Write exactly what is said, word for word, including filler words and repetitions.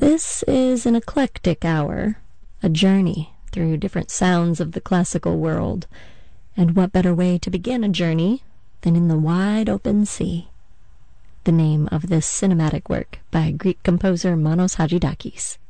This is an eclectic hour, a journey through different sounds of the classical world. And what better way to begin a journey than in the wide open sea? The name of this cinematic work by Greek composer Manos Hadjidakis.